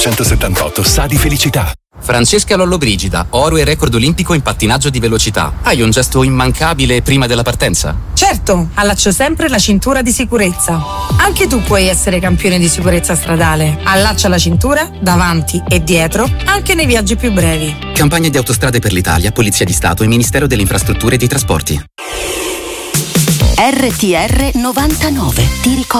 178 sa di felicità. Francesca Lollobrigida, oro e record olimpico in pattinaggio di velocità. Hai un gesto immancabile prima della partenza? Certo, allaccio sempre la cintura di sicurezza. Anche tu puoi essere campione di sicurezza stradale. Allaccia la cintura davanti e dietro, anche nei viaggi più brevi. Campagna di Autostrade per l'Italia, Polizia di Stato e Ministero delle Infrastrutture e dei Trasporti. RTR 99. Ti ricordo